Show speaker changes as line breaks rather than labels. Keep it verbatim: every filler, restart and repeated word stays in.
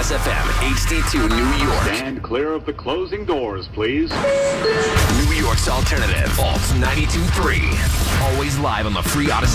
S F M, H D two, New York.
Stand clear of the closing doors, please.
New York's alternative, Alt ninety-two point three. Always live on the free Odyssey.